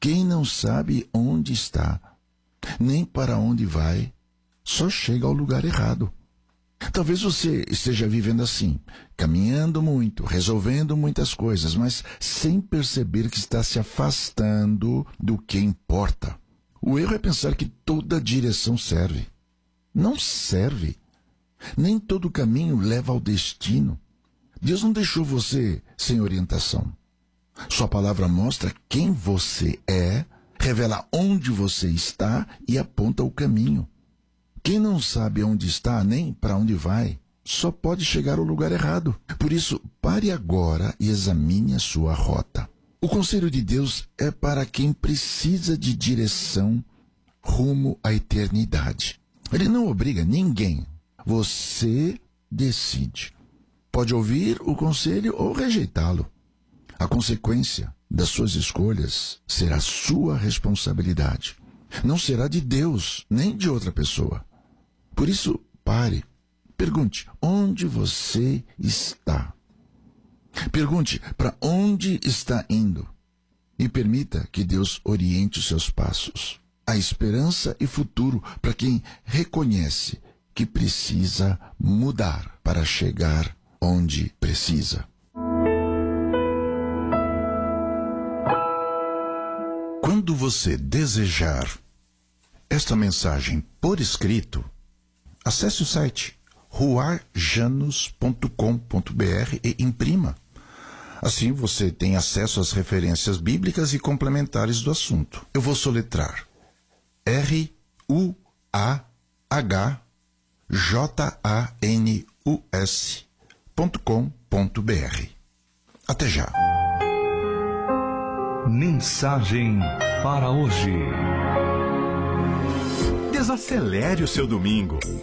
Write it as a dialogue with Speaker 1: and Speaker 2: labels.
Speaker 1: Quem não sabe onde está, nem para onde vai, só chega ao lugar errado. Talvez você esteja vivendo assim, caminhando muito, resolvendo muitas coisas, mas sem perceber que está se afastando do que importa. O erro é pensar que toda direção serve. Não serve. Nem todo caminho leva ao destino. Deus não deixou você sem orientação. Sua palavra mostra quem você é, revela onde você está e aponta o caminho. Quem não sabe onde está nem para onde vai, só pode chegar ao lugar errado. Por isso, pare agora e examine a sua rota. O conselho de Deus é para quem precisa de direção rumo à eternidade. Ele não obriga ninguém. Você decide. Pode ouvir o conselho ou rejeitá-lo. A consequência das suas escolhas será sua responsabilidade. Não será de Deus, nem de outra pessoa. Por isso, pare. Pergunte, onde você está? Pergunte, para onde está indo? E permita que Deus oriente os seus passos. Há esperança e futuro para quem reconhece que precisa mudar para chegar onde precisa. Quando você desejar esta mensagem por escrito, acesse o site ruarjanos.com.br e imprima. Assim você tem acesso às referências bíblicas e complementares do assunto. Eu vou soletrar ruarjanos.com.br. Até já.
Speaker 2: Mensagem para hoje. Desacelere o seu domingo.